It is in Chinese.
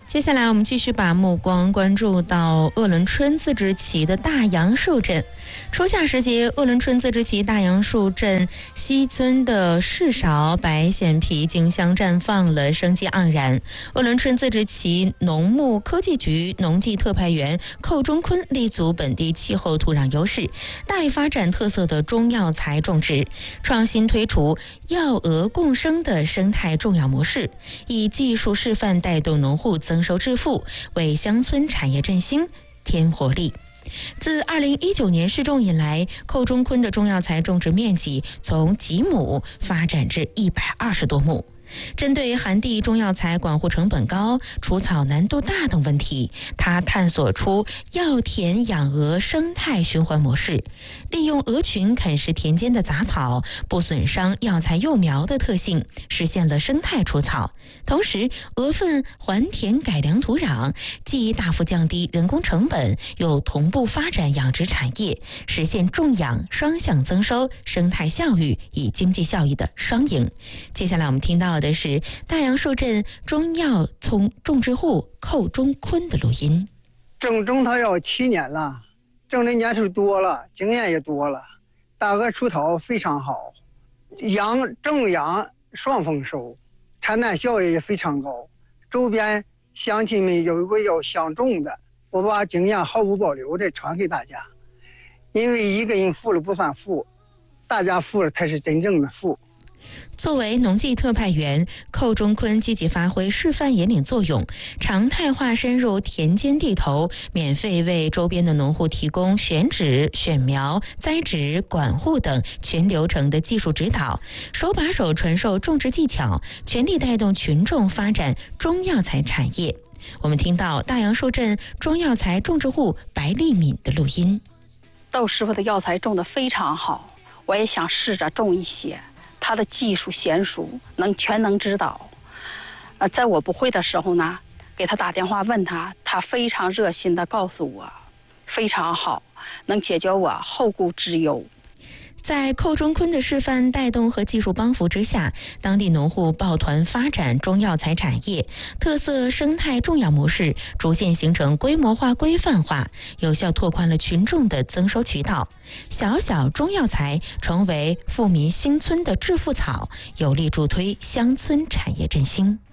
接下来我们继续把目光关注到鄂伦春自治旗的大杨树镇。初夏时节，鄂伦春自治旗大杨树镇西村的市芍、白藓皮竞相绽放了，生机盎然。鄂伦春自治旗农牧科技局农技特派员寇中坤立足本地气候土壤优势，大力发展特色的中药材种植，创新推出药鹅共生的生态种药模式，以技术示范带动农户增收致富，为乡村产业振兴添活力。自2019年试种以来，寇中坤的中药材种植面积从几亩发展至120多亩。针对寒地中药材管护成本高、除草难度大等问题，他探索出药田养鹅生态循环模式，利用鹅群啃食田间的杂草，不损伤药材幼苗的特性，实现了生态除草。同时，鹅粪还田改良土壤，既大幅降低人工成本，又同步发展养殖产业，实现种养双向增收、生态效益与经济效益的双赢。接下来我们听到的是大杨树镇中药种植户寇中坤的录音。 种它要7年了，种的年数多了，经验也多了，大鹅出草非常好，种养双丰收，产蛋效益也非常高。周边乡亲们有一个要相中的，我把经验毫无保留的传给大家，因为一个人富了不算富，大家富了才是真正的富。 作为农技特派员，寇中坤积极发挥示范引领作用，常态化深入田间地头，免费为周边的农户提供选址、选苗、栽植、管护等全流程的技术指导，手把手传授种植技巧，全力带动群众发展中药材产业。我们听到大杨树镇中药材种植户白丽敏的录音。 窦师傅的药材种得非常好，我也想试着种一些。他的技术娴熟，全能指导。在我不会的时候呢，给他打电话问他，他非常热心地告诉我，非常好，能解决我后顾之忧。 在寇中坤的示范带动和技术帮扶之下，当地农户抱团发展中药材产业，特色生态种药模式逐渐形成规模化、规范化，有效拓宽了群众的增收渠道。小小中药材成为富民兴村的致富草，有力助推乡村产业振兴。